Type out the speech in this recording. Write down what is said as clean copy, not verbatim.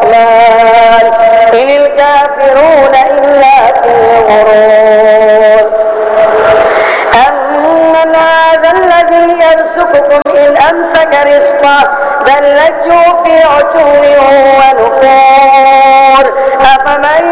الرحمن إن الكافرون إلا في غرور أمن هذا الذي يرزقكم إن أمسك رزقه بل لجوا في عتو ونفور أفمن